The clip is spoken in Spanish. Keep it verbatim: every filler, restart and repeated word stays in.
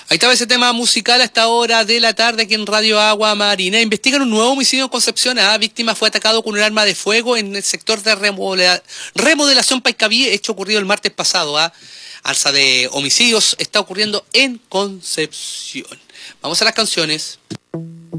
Ahí estaba ese tema musical a esta hora de la tarde aquí en Radio Agua Marina. Investigan un nuevo homicidio en Concepción. La víctima fue atacado con un arma de fuego en el sector de remodela remodelación Paiscaví, hecho ocurrido el martes pasado. ¿ah? Alza de homicidios está ocurriendo en Concepción. Vamos a las canciones.